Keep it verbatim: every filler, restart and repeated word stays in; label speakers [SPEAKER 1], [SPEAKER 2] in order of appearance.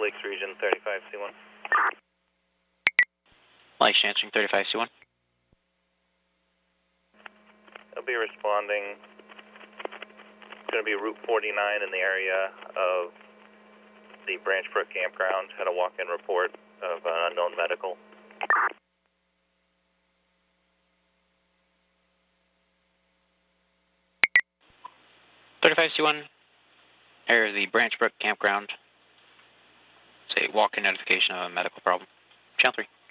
[SPEAKER 1] Lakes Region, thirty-five C one.
[SPEAKER 2] Lakes answering thirty-five C one.
[SPEAKER 1] I'll be responding. It's going to be Route forty-nine in the area of the Branch Brook Campground. Had a walk-in report of an unknown medical.
[SPEAKER 2] thirty-five C one, area of the Branch Brook Campground. It's a walk-in notification of a medical problem. Channel three.